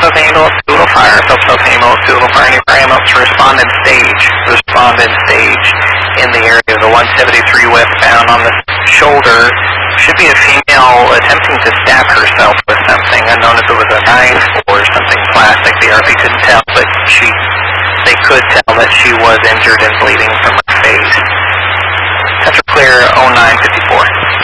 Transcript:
South Ambulance, Doolittle Fire, South Ambulance, Doolittle Fire, any fire ambulance to respond in stage. Respond in stage in the area of the 173 westbound on the shoulder. Should be a female attempting to stab herself with something, unknown if it was a knife or something plastic. The RP couldn't tell, but they could tell that she was injured and bleeding from her face. Center clear 0954.